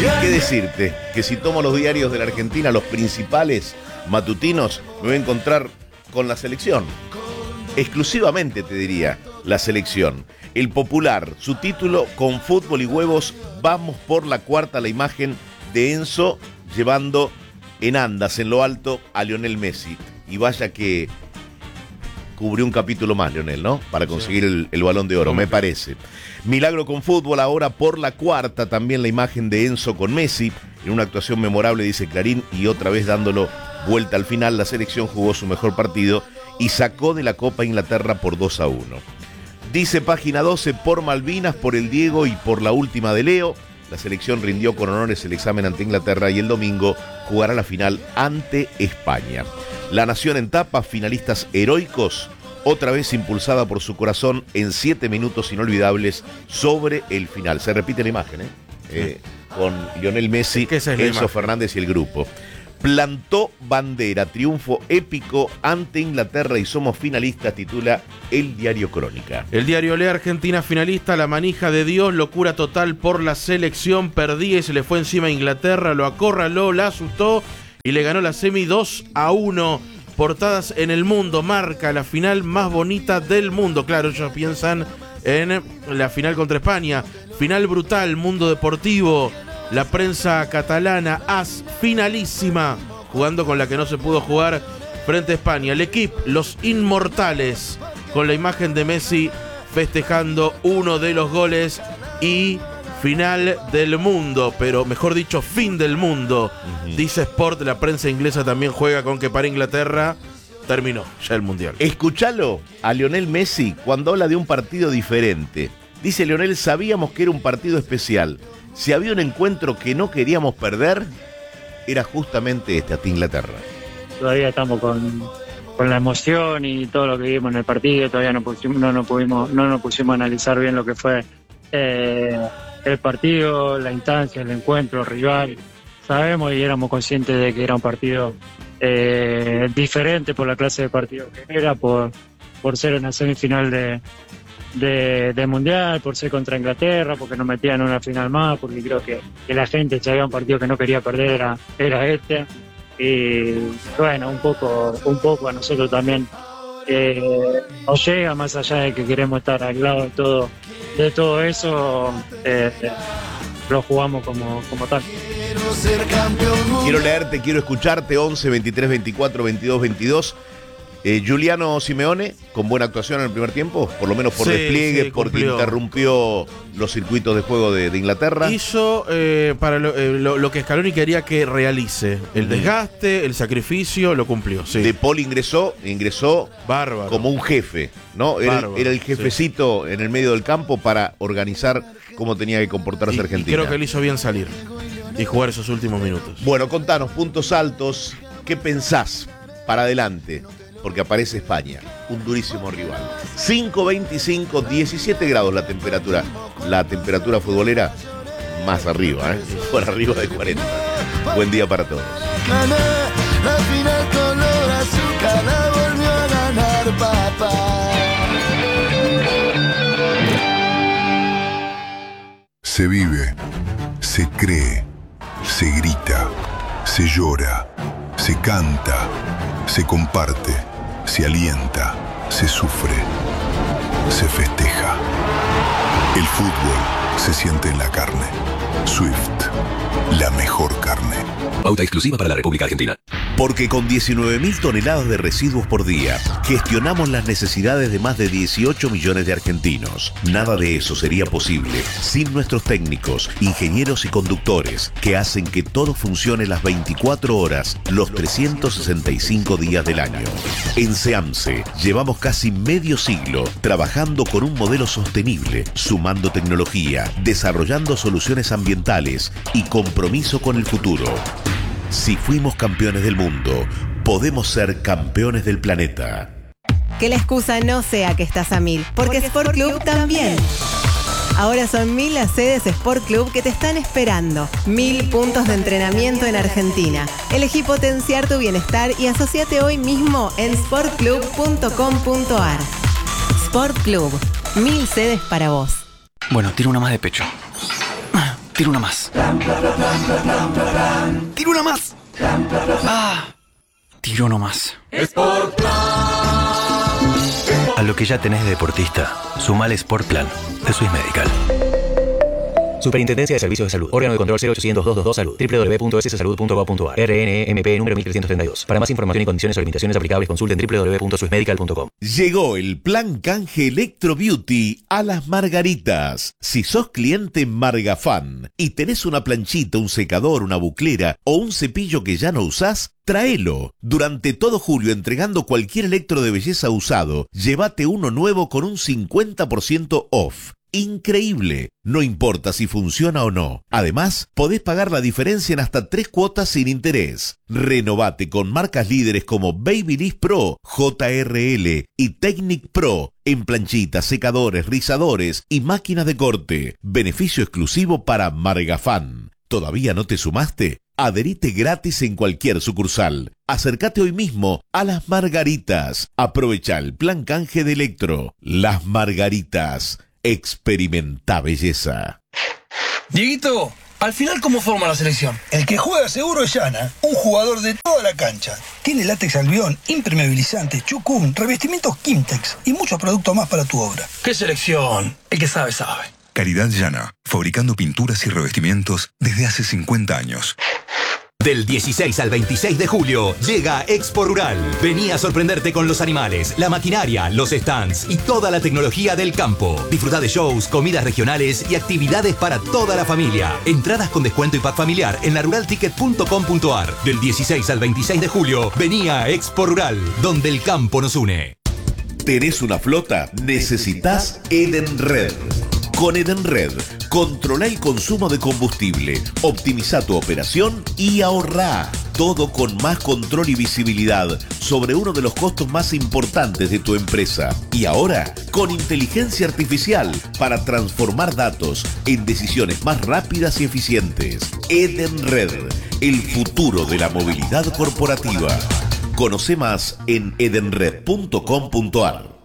¿Qué decirte? Que si tomo los diarios de la Argentina, los principales matutinos, me voy a encontrar con la selección. Exclusivamente, te diría, la selección. El Popular, su título: con fútbol y huevos, vamos por la cuarta. La imagen de Enzo llevando en andas, en lo alto, a Lionel Messi. Y vaya que cubrió un capítulo más, Lionel, ¿no? Para conseguir el Balón de Oro, me parece. Milagro con fútbol, ahora por la cuarta. También la imagen de Enzo con Messi, en una actuación memorable, dice Clarín, y otra vez dándolo vuelta al final. La selección jugó su mejor partido y sacó de la Copa Inglaterra por 2-1. Dice Página 12, por Malvinas, por el Diego y por la última de Leo, la selección rindió con honores el examen ante Inglaterra y el domingo jugará la final ante España. La Nación en tapa, finalistas heroicos, otra vez impulsada por su corazón en 7 minutos inolvidables sobre el final. Se repite la imagen, con Lionel Messi, Enzo Fernández y el grupo. Plantó bandera, triunfo épico ante Inglaterra y somos finalistas, titula el diario Crónica. El diario Lea, Argentina finalista, la manija de Dios, locura total por la selección, perdía y se le fue encima a Inglaterra, lo acorraló, la asustó y le ganó la semi 2-1. Portadas en El Mundo, marca la final más bonita del mundo. Claro, ellos piensan en la final contra España. Final brutal, Mundo Deportivo. La prensa catalana, AS, finalísima, jugando con la que no se pudo jugar frente a España. El equipo, los inmortales, con la imagen de Messi festejando uno de los goles y final del mundo, pero mejor dicho, fin del mundo. Dice Sport, la prensa inglesa también juega con que para Inglaterra terminó ya el Mundial. Escuchalo a Lionel Messi cuando habla de un partido diferente. Dice Lionel, sabíamos que era un partido especial. Si había un encuentro que no queríamos perder, era justamente este, ante Inglaterra. Todavía estamos con la emoción y todo lo que vimos en el partido. Todavía no nos pusimos a analizar bien lo que fue el partido, la instancia, el encuentro, el rival. Sabemos y éramos conscientes de que era un partido diferente por la clase de partido que era, por ser una semifinal de Mundial, por ser contra Inglaterra, porque nos metían en una final más, porque creo que la gente ya había un partido que no quería perder, era este. Y bueno, un poco a nosotros también nos llega, más allá de que queremos estar al lado de todo eso, lo jugamos como tal. Quiero leerte, quiero escucharte. 11 23 24 22 22. Giuliano Simeone, con buena actuación en el primer tiempo, por lo menos por despliegue, porque cumplió. Interrumpió los circuitos de juego de Inglaterra. Hizo para lo que Scaloni quería que realice. El desgaste, el sacrificio, lo cumplió. Sí. De Paul ingresó bárbaro, como un jefe, ¿no? Era el jefecito en el medio del campo para organizar cómo tenía que comportarse Argentina. Y creo que él hizo bien salir y jugar esos últimos minutos. Bueno, contanos, puntos altos, ¿qué pensás para adelante? Porque aparece España, un durísimo rival. 5:25, 17 grados la temperatura. La temperatura futbolera más arriba, por arriba de 40. Buen día para todos. La final color azúcar la volvió a ganar papá. Se vive, se cree, se grita, se llora, se canta, se comparte, se alienta, se sufre, se festeja. El fútbol se siente en la carne. Swift, la mejor carne. Pauta exclusiva para la República Argentina. Porque con 19.000 toneladas de residuos por día, gestionamos las necesidades de más de 18 millones de argentinos. Nada de eso sería posible sin nuestros técnicos, ingenieros y conductores, que hacen que todo funcione las 24 horas, los 365 días del año. En SEAMSE llevamos casi medio siglo trabajando con un modelo sostenible, sumando tecnología, desarrollando soluciones ambientales y compromiso con el futuro. Si fuimos campeones del mundo, podemos ser campeones del planeta. Que la excusa no sea que estás a 1000, porque Sport Club también. Ahora son 1000 las sedes Sport Club que te están esperando. 1000 puntos de entrenamiento en Argentina. Elegí potenciar tu bienestar y asociate hoy mismo en sportclub.com.ar. Sport Club, 1000 sedes para vos. Bueno, tiro una más de pecho. Tiro una más. Tiro una más. Tiro no más. A lo que ya tenés de deportista, sumale Sport Plan de Swiss Medical. Superintendencia de Servicios de Salud. Órgano de control 0800-222 Salud. www.sssalud.gov.ar. RNMP número 1332. Para más información y condiciones o limitaciones aplicables, consulten www.swissmedical.com. Llegó el plan canje Electro Beauty a Las Margaritas. Si sos cliente Margafan y tenés una planchita, un secador, una buclera o un cepillo que ya no usás, tráelo. Durante todo julio, entregando cualquier electro de belleza usado, llévate uno nuevo con un 50% off. Increíble, no importa si funciona o no. Además, podés pagar la diferencia en hasta 3 cuotas sin interés. Renovate con marcas líderes como Babyliss Pro, JRL y Technic Pro en planchitas, secadores, rizadores y máquinas de corte. Beneficio exclusivo para Margafan. ¿Todavía no te sumaste? Adherite gratis en cualquier sucursal. Acércate hoy mismo a Las Margaritas. Aprovecha el plan canje de Electro. Las Margaritas. Experimenta belleza. Dieguito, al final, ¿cómo forma la selección? El que juega seguro es Yana, un jugador de toda la cancha. Tiene látex albión, impermeabilizante, chucún, revestimientos Kimtex y muchos productos más para tu obra. ¿Qué selección? El que sabe, sabe. Caridad Llana, fabricando pinturas y revestimientos desde hace 50 años. Del 16 al 26 de julio llega Expo Rural. Vení a sorprenderte con los animales, la maquinaria, los stands y toda la tecnología del campo. Disfruta de shows, comidas regionales y actividades para toda la familia. Entradas con descuento y pack familiar en laruralticket.com.ar. Del 16 al 26 de julio, vení a Expo Rural, donde el campo nos une. ¿Tenés una flota? Necesitas Edenred. Con Edenred, controla el consumo de combustible, optimiza tu operación y ahorrá. Todo con más control y visibilidad sobre uno de los costos más importantes de tu empresa. Y ahora, con inteligencia artificial para transformar datos en decisiones más rápidas y eficientes. Edenred, el futuro de la movilidad corporativa. Conoce más en edenred.com.ar.